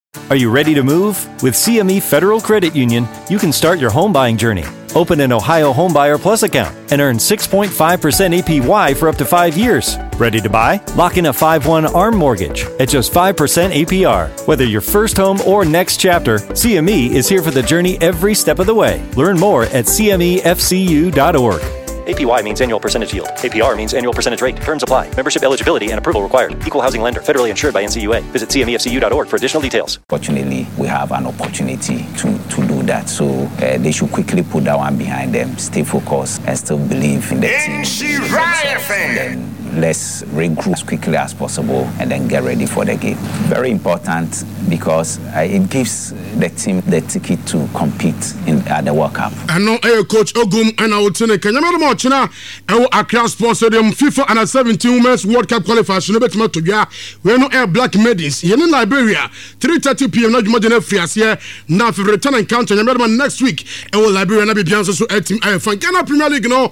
Are you ready to move? With CME Federal Credit Union, you can start your home buying journey. Open an Ohio Homebuyer Plus account and earn 6.5% APY for up to 5 years. Ready to buy? Lock in a 5/1 ARM mortgage at just 5% APR. Whether your first home or next chapter, CME is here for the journey every step of the way. Learn more at cmefcu.org. APY means annual percentage yield. APR means annual percentage rate. Terms apply. Membership eligibility and approval required. Equal housing lender. Federally insured by NCUA. Visit cmefcu.org for additional details. Fortunately, we have an opportunity to do that. So they should quickly put that one behind them, stay focused, and still believe in the team. And then let's regroup as quickly as possible and then get ready for the game. Very important because it gives the team the ticket to compete at the World Cup. I know Coach Ogum and I will tell you China, Accra Sports Stadium, FIFA Under-17 Women's World Cup qualifiers. No better to go. We no air black medals. Here in Liberia, 3:30 p.m. Now you imagine free as here. Now for return and counter. You remember next week. Liberia na be Beyonce so team IFN. Ghana Premier League no.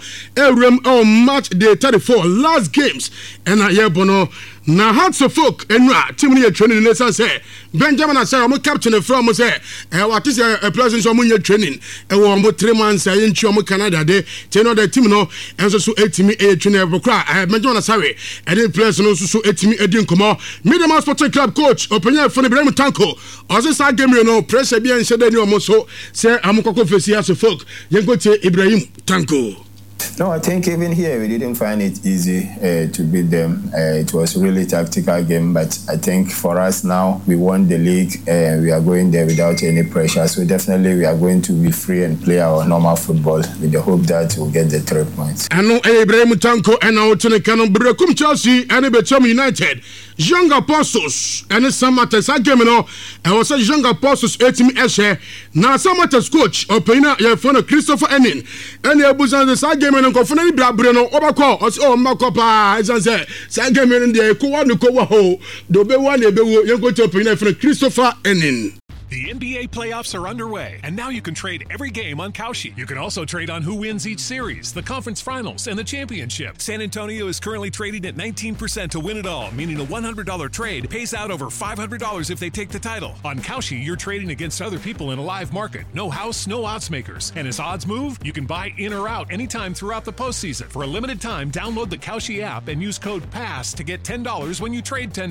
Match day 34 last games. And here bono. Na hearts of folk enra team ni training in sense Benjamin Asare mo captain from say what is a pleasant so mo training e wo mo 3 months ayin chi mo Canada de tell the team no enso so etimi training ebokra Benjamin Asare e dey players no so etimi edi nkomo Medium Sporting Club coach openya for Ibrahim Tanko ozo sa game no pressure bi ense de ni omo so say amukoko fesi as folk yengo te Ibrahim Tanko. No, I think even here we didn't find it easy to beat them. It was a really tactical game, but I think for us now, we won the league. We are going there without any pressure. So definitely we are going to be free and play our normal football with the hope that we'll get the 3 points. I know Ibrahim Tanko and our Tenecan Brekum Chelsea and Ebecham United. Young Apostles and some matters I game no. I was a Young Apostles 18 Eshe. Now some matters coach Opena Yafona Christopher Enin and the Abuzan the side game and Kofani Brabino Obako or Makopa as I say side game in the Kuwanuko ho Dobe one you go to Opena for Christopher Enin. The NBA playoffs are underway, and now you can trade every game on Kalshi. You can also trade on who wins each series, the conference finals, and the championship. San Antonio is currently trading at 19% to win it all, meaning a $100 trade pays out over $500 if they take the title. On Kalshi, you're trading against other people in a live market. No house, no odds makers. And as odds move, you can buy in or out anytime throughout the postseason. For a limited time, download the Kalshi app and use code PASS to get $10 when you trade $10.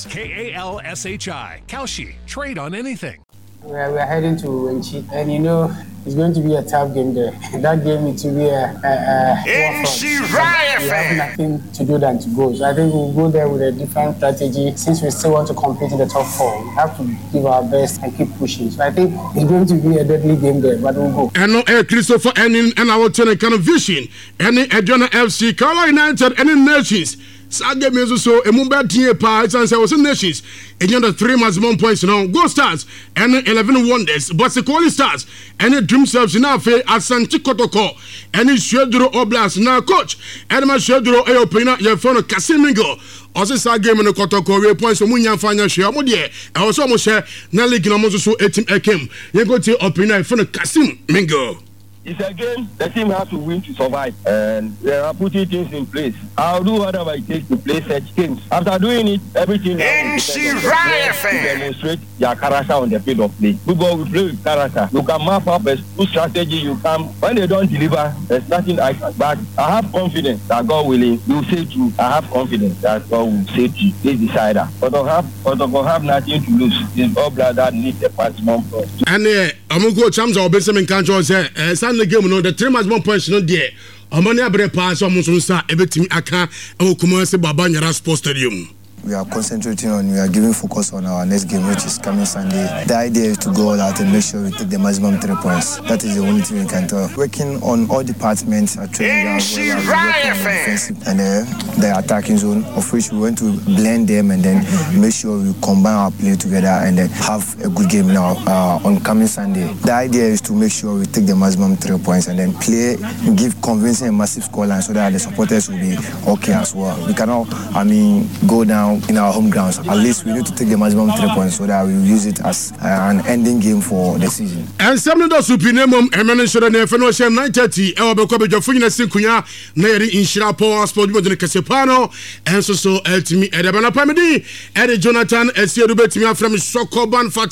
KALSHI. Kalshi. Trade on anything. We're heading to Wenchi, and you know it's going to be a tough game there. That game it will be a we have nothing to do than to go. So I think we'll go there with a different strategy. Since we still want to compete in the top 4, we have to give our best and keep pushing. So I think it's going to be a deadly game there, but we'll go. And no Christopher Enin and our kind of vision. Any Adriana FC, Carolina United, any nations. Sage means so a Mumbai team parts and was in nations. And you know 3 maximum points now. Go Stars and 11 Wonders, but the quality Stars and Dream Selves in Afe at Santi Kotoko and Shedro Oblast now coach and my Shedro Eopena Yafona Casimingo. Also side game in the Kotoko points from Munyan Financial Modier. I was almost share Nelly Ginamoso so 18 Ekim. You go to Opena for Casim Mingo. It's a game the team has to win to survive, and they are putting things in place. I'll do whatever it takes to play such games. After doing it, everything to demonstrate their character on the field of play. Football will play with character. You can map up a good strategy. You can, when they don't deliver, there's nothing I can. But I have confidence that God willing will save you. I have confidence that God will save you. This decider. But I have nothing to lose. It's all blood that needs a maximum point. And I'm going to go chams or Benjamin Kanjo say the game no the 3 maximum points no there amani abre pass almost on sa ebetimi aka e kuma se baba nyara sports stadium. We are concentrating on, we are giving focus on our next game, which is coming Sunday. The idea is to go out and make sure we take the maximum 3 points. That is the only thing we can do. Working on all departments, at training ground, where we are working on the defensive and the attacking zone, of which we want to blend them and then make sure we combine our play together and then have a good game now on coming Sunday. The idea is to make sure we take the maximum 3 points and then play, give convincing a massive scoreline so that the supporters will be okay as well. We cannot, go down in our home grounds. At least we need to take the maximum 3 points so that we will use it as an ending game for the season. And some of the supinamum emanation and Fenotion 930 Elbeko Jofina Sinkunya Neri in Shirapo Sport Casepano and so ultimate Edabana Pamidi Eddie Jonathan Esiodubet from Sokoban